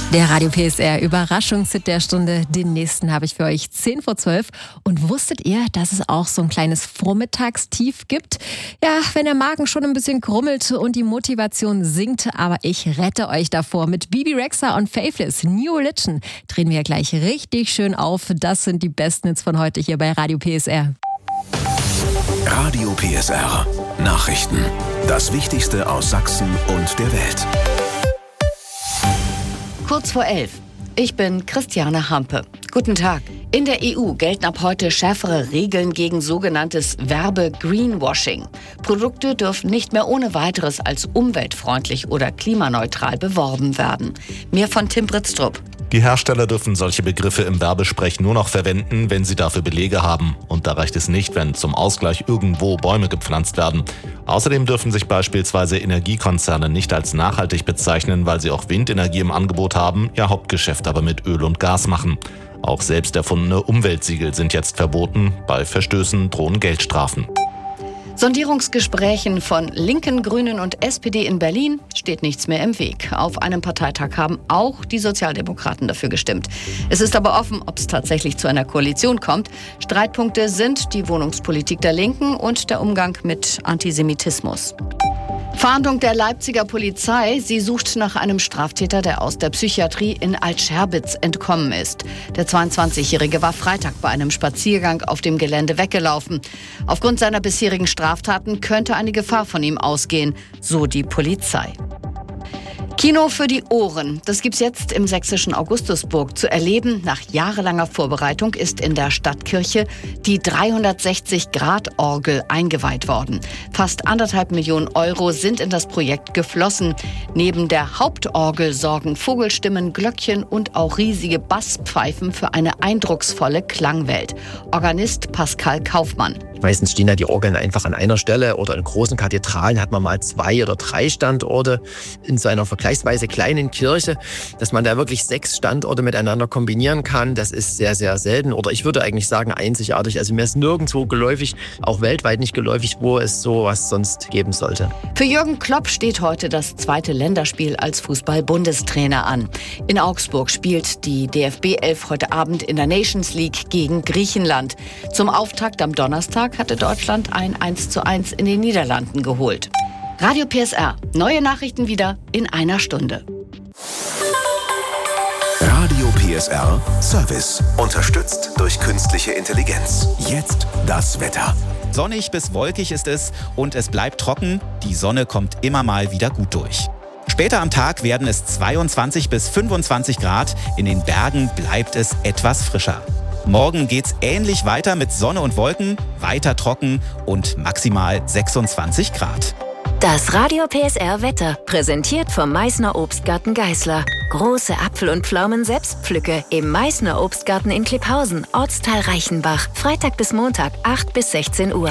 Der Radio PSR Überraschungshit der Stunde, den nächsten habe ich für euch 10 vor 12. Und wusstet ihr, dass es auch so ein kleines Vormittagstief gibt? Ja, wenn der Magen schon ein bisschen krummelt und die Motivation sinkt, aber ich rette euch davor. Mit Bebe Rexha und Faithless, New Religion, drehen wir gleich richtig schön auf. Das sind die besten Hits von heute hier bei Radio PSR. Radio PSR. Nachrichten. Das Wichtigste aus Sachsen und der Welt. Kurz vor 11. Ich bin Christiane Hampe. Guten Tag. In der EU gelten ab heute schärfere Regeln gegen sogenanntes Werbe-Greenwashing. Produkte dürfen nicht mehr ohne weiteres als umweltfreundlich oder klimaneutral beworben werden. Mehr von Tim Britztrup. Die Hersteller dürfen solche Begriffe im Werbesprech nur noch verwenden, wenn sie dafür Belege haben. Und da reicht es nicht, wenn zum Ausgleich irgendwo Bäume gepflanzt werden. Außerdem dürfen sich beispielsweise Energiekonzerne nicht als nachhaltig bezeichnen, weil sie auch Windenergie im Angebot haben, ihr Hauptgeschäft aber mit Öl und Gas machen. Auch selbst erfundene Umweltsiegel sind jetzt verboten. Bei Verstößen drohen Geldstrafen. Sondierungsgesprächen von Linken, Grünen und SPD in Berlin steht nichts mehr im Weg. Auf einem Parteitag haben auch die Sozialdemokraten dafür gestimmt. Es ist aber offen, ob es tatsächlich zu einer Koalition kommt. Streitpunkte sind die Wohnungspolitik der Linken und der Umgang mit Antisemitismus. Fahndung der Leipziger Polizei. Sie sucht nach einem Straftäter, der aus der Psychiatrie in Altscherbitz entkommen ist. Der 22-Jährige war Freitag bei einem Spaziergang auf dem Gelände weggelaufen. Aufgrund seiner bisherigen Straftaten könnte eine Gefahr von ihm ausgehen, so die Polizei. Kino für die Ohren. Das gibt's jetzt im sächsischen Augustusburg zu erleben. Nach jahrelanger Vorbereitung ist in der Stadtkirche die 360-Grad-Orgel eingeweiht worden. Fast 1,5 Millionen Euro sind in das Projekt geflossen. Neben der Hauptorgel sorgen Vogelstimmen, Glöckchen und auch riesige Basspfeifen für eine eindrucksvolle Klangwelt. Organist Pascal Kaufmann. Meistens stehen ja die Orgeln einfach an einer Stelle oder in großen Kathedralen hat man mal 2 oder 3 Standorte. In so einer vergleichsweise kleinen Kirche, dass man da wirklich 6 Standorte miteinander kombinieren kann, das ist sehr, sehr selten oder ich würde eigentlich sagen einzigartig. Also mir ist nirgendwo geläufig, auch weltweit nicht geläufig, wo es sowas sonst geben sollte. Für Jürgen Klopp steht heute das 2. Länderspiel als Fußball-Bundestrainer an. In Augsburg spielt die DFB-11 heute Abend in der Nations League gegen Griechenland. Zum Auftakt am Donnerstag hatte Deutschland ein 1:1 in den Niederlanden geholt. Radio PSR. Neue Nachrichten wieder in einer Stunde. Radio PSR Service. Unterstützt durch künstliche Intelligenz. Jetzt das Wetter. Sonnig bis wolkig ist es und es bleibt trocken. Die Sonne kommt immer mal wieder gut durch. Später am Tag werden es 22 bis 25 Grad. In den Bergen bleibt es etwas frischer. Morgen geht's ähnlich weiter mit Sonne und Wolken, weiter trocken und maximal 26 Grad. Das Radio PSR Wetter, präsentiert vom Meißner Obstgarten Geißler. Große Apfel- und Pflaumen-Selbstpflücke im Meißner Obstgarten in Klipphausen, Ortsteil Reichenbach. Freitag bis Montag, 8 bis 16 Uhr.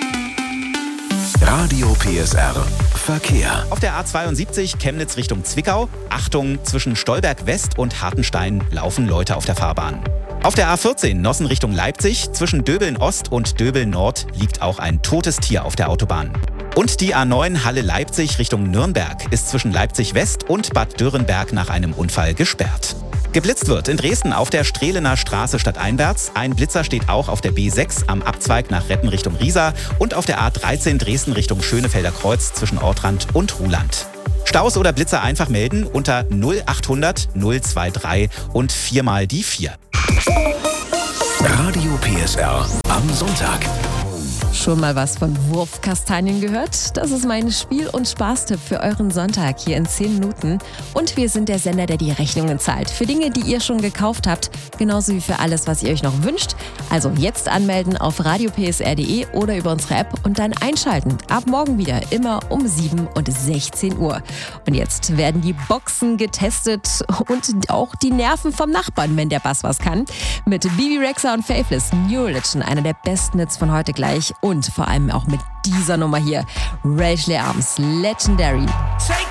Radio PSR Verkehr. Auf der A72 Chemnitz Richtung Zwickau. Achtung, zwischen Stolberg West und Hartenstein laufen Leute auf der Fahrbahn. Auf der A14 Nossen Richtung Leipzig, zwischen Döbeln Ost und Döbeln Nord liegt auch ein totes Tier auf der Autobahn. Und die A9 Halle Leipzig Richtung Nürnberg ist zwischen Leipzig West und Bad Dürrenberg nach einem Unfall gesperrt. Geblitzt wird in Dresden auf der Strehlener Straße stadteinwärts. Ein Blitzer steht auch auf der B6 am Abzweig nach Retten Richtung Riesa und auf der A13 Dresden Richtung Schönefelder Kreuz zwischen Ortrand und Ruhland. Staus oder Blitzer einfach melden unter 0800 023 und 4 mal die 4. Radio PSR am Sonntag. Schon mal was von Wurfkastanien gehört? Das ist mein Spiel- und Spaßtipp für euren Sonntag hier in 10 Minuten. Und wir sind der Sender, der die Rechnungen zahlt. Für Dinge, die ihr schon gekauft habt, genauso wie für alles, was ihr euch noch wünscht. Also jetzt anmelden auf radiopsr.de oder über unsere App und dann einschalten. Ab morgen wieder, immer um 7 und 16 Uhr. Und jetzt werden die Boxen getestet und auch die Nerven vom Nachbarn, wenn der Bass was kann. Mit Bebe Rexha und Faithless, New Religion, einer der besten Hits von heute gleich. Und vor allem auch mit dieser Nummer hier, Rachel Arms, Legendary. Take